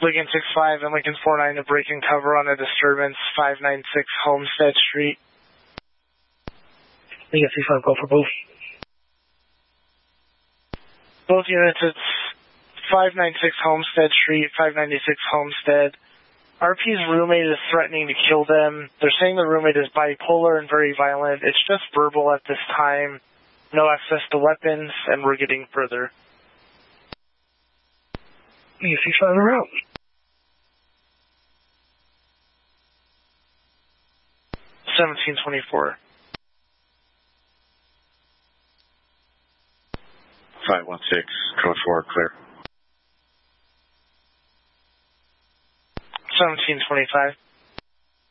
Lincoln 6-5 and Lincoln 4-9 to break and cover on a disturbance, 596 Homestead Street. Lincoln 6-5, go for both. Both units, it's 596 Homestead Street, 596 Homestead. RP's roommate is threatening to kill them. They're saying the roommate is bipolar and very violent. It's just verbal at this time. No access to weapons, and we're getting further. Lincoln 6-5 en route. 1724. 516, code 4, clear. 1725.